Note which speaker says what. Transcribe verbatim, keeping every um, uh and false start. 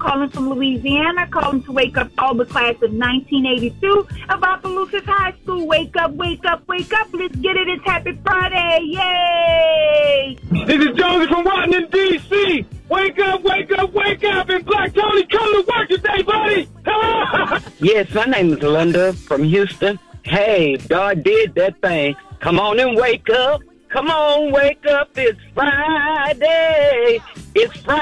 Speaker 1: calling from Louisiana, calling to wake up all the class of nineteen eighty-two about Opelousas High School. Wake up, wake up, wake up. Let's get it. It's Happy Friday. Yay!
Speaker 2: This is Jonesy from Washington, D C Wake up, wake up, wake up. And Black Tony, come to work today, buddy.
Speaker 3: Yes, my name is Linda from Houston. Hey, God did that thing. Come on and wake up. Come on, wake up. It's Friday. It's Friday.